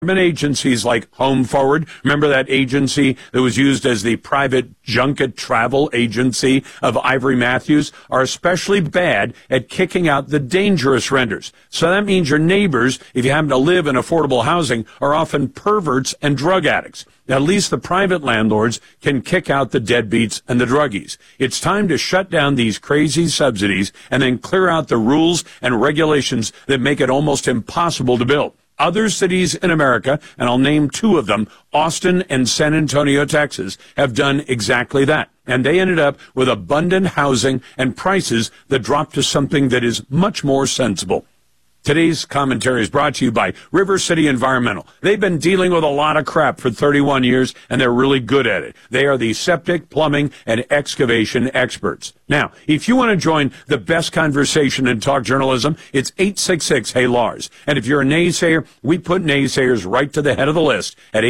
Agencies like Home Forward, remember that agency that was used as the private junket travel agency of Ivory Matthews, are especially bad at kicking out the dangerous renters. So that means your neighbors, if you happen to live in affordable housing, are often perverts and drug addicts. At least the private landlords can kick out the deadbeats and the druggies. It's time to shut down these crazy subsidies and then clear out the rules and regulations that make it almost impossible to build. Other cities in America, and I'll name two of them, Austin and San Antonio, Texas, have done exactly that. And they ended up with abundant housing and prices that dropped to something that is much more sensible. Today's commentary is brought to you by River City Environmental. They've been dealing with a lot of crap for 31 years, and they're really good at it. They are the septic, plumbing, and excavation experts. Now, if you want to join the best conversation in talk journalism, it's 866-HEY-LARS. And if you're a naysayer, we put naysayers right to the head of the list at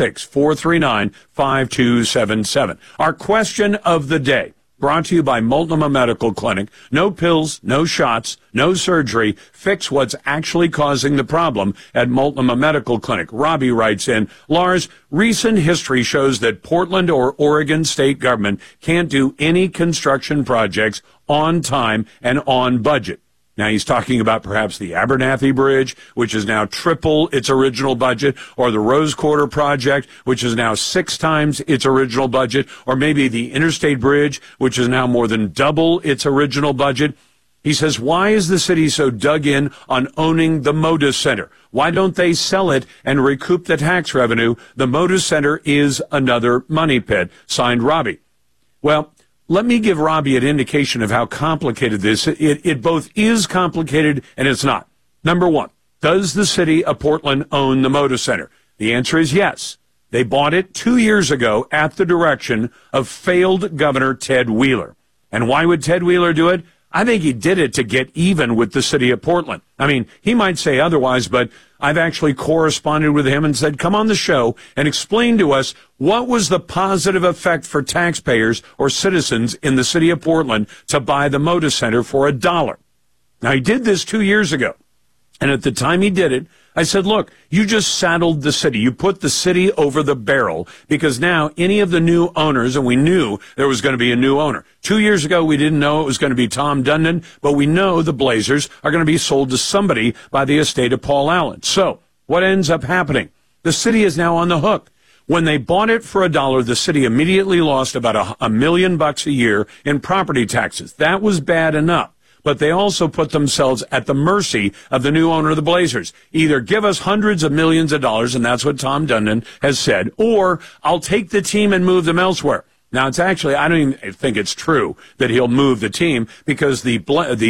866-439-5277. Our question of the day, brought to you by Multnomah Medical Clinic. No pills, no shots, no surgery. Fix what's actually causing the problem at Multnomah Medical Clinic. Robbie writes in, Lars, recent history shows that Portland or Oregon state government can't do any construction projects on time and on budget. Now, he's talking about perhaps the Abernathy Bridge, which is now triple its original budget, or the Rose Quarter project, which is now 6 times its original budget, or maybe the Interstate Bridge, which is now more than double its original budget. He says, why is the city so dug in on owning the Moda Center? Why don't they sell it and recoup the tax revenue? The Moda Center is another money pit. Signed, Robbie. Well, let me give Robbie an indication of how complicated this. It both is complicated and it's not. Number one, does the city of Portland own the Moda Center? The answer is yes. They bought it 2 years ago at the direction of failed Governor Ted Wheeler. And why would Ted Wheeler do it? I think he did it to get even with the city of Portland. I mean, he might say otherwise, but I've actually corresponded with him and said, come on the show and explain to us what was the positive effect for taxpayers or citizens in the city of Portland to buy the Moda Center for $1. Now, he did this 2 years ago. And at the time he did it, I said, look, you just saddled the city. You put the city over the barrel because now any of the new owners, and we knew there was going to be a new owner. 2 years ago, we didn't know it was going to be Tom Dundon, but we know the Blazers are going to be sold to somebody by the estate of Paul Allen. So what ends up happening? The city is now on the hook. When they bought it for $1, the city immediately lost about $1 million a year in property taxes. That was bad enough. But they also put themselves at the mercy of the new owner of the Blazers. Either give us hundreds of millions of dollars, and that's what Tom Dundon has said, or I'll take the team and move them elsewhere. Now, it's actually, I don't even think it's true that he'll move the team because the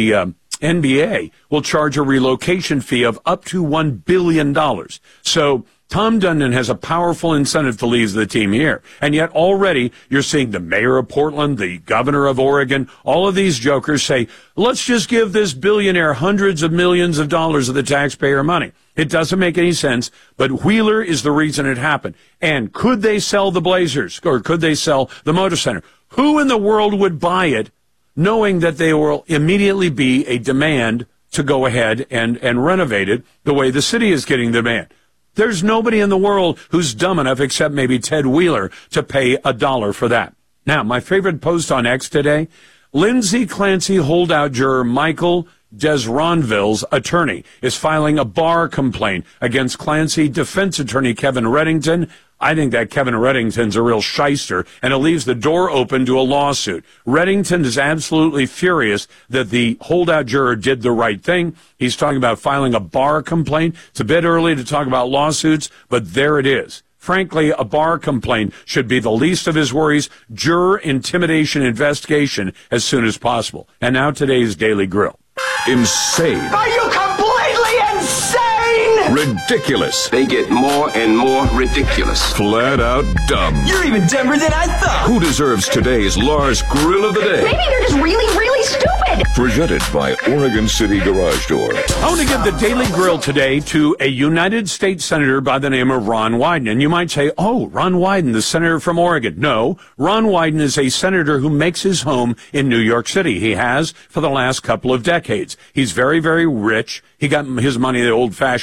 NBA will charge a relocation fee of up to $1 billion. So Tom Dundon has a powerful incentive to leave the team here. And yet already you're seeing the mayor of Portland, the governor of Oregon, all of these jokers say, let's just give this billionaire hundreds of millions of dollars of the taxpayer money. It doesn't make any sense, but Wheeler is the reason it happened. And could they sell the Blazers, or could they sell the Moda Center? Who in the world would buy it knowing that there will immediately be a demand to go ahead and renovate it the way the city is getting demand? There's nobody in the world who's dumb enough, except maybe Ted Wheeler, to pay $1 for that. Now, my favorite post on X today, Lindsay Clancy holdout juror Michael Desronville's attorney is filing a bar complaint against Clancy defense attorney Kevin Reddington. I think that Kevin Reddington's a real shyster, and it leaves the door open to a lawsuit. Reddington is absolutely furious that the holdout juror did the right thing. He's talking about filing a bar complaint. It's a bit early to talk about lawsuits, but there it is. Frankly, a bar complaint should be the least of his worries. Juror intimidation investigation as soon as possible. And now today's Daily Grill. Insane. Are you completely insane? Ridiculous. They get more and more ridiculous. Flat out dumb. You're even dumber than I thought. Who deserves today's Lars Grill of the Day? Maybe they're just really, really stupid. Presented by Oregon City Garage Door. I want to give the Daily Grill today to a United States Senator by the name of Ron Wyden. And you might say, oh, Ron Wyden, the senator from Oregon. No, Ron Wyden is a senator who makes his home in New York City. He has for the last couple of decades. He's very, very rich. He got his money the old-fashioned way. He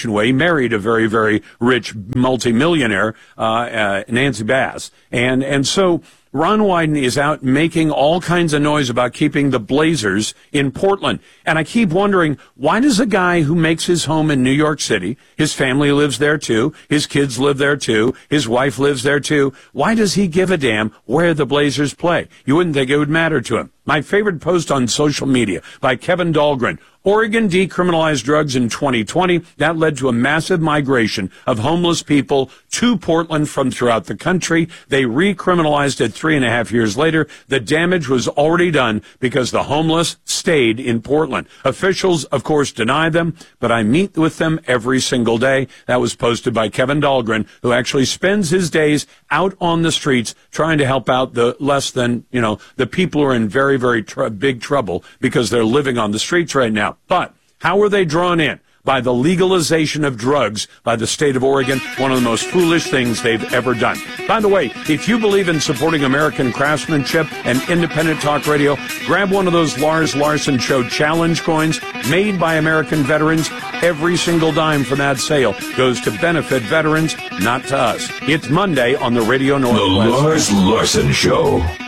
married a very, very rich multimillionaire, Nancy Bass. And so Ron Wyden is out making all kinds of noise about keeping the Blazers in Portland. And I keep wondering, why does a guy who makes his home in New York City, his family lives there too, his kids live there too, his wife lives there too, why does he give a damn where the Blazers play? You wouldn't think it would matter to him. My favorite post on social media by Kevin Dahlgren. Oregon decriminalized drugs in 2020. That led to a massive migration of homeless people to Portland from throughout the country. They recriminalized it 3.5 years later. The damage was already done because the homeless stayed in Portland. Officials, of course, deny them, but I meet with them every single day. That was posted by Kevin Dahlgren, who actually spends his days out on the streets trying to help out the less than, the people who are in very, very big trouble because they're living on the streets right now. But how are they drawn in? By the legalization of drugs by the state of Oregon, one of the most foolish things they've ever done. By the way, if you believe in supporting American craftsmanship and independent talk radio, grab one of those Lars Larson Show challenge coins made by American veterans. Every single dime from that sale goes to benefit veterans, not to us. It's Monday on the Radio Northwest. The Lars Larson Show.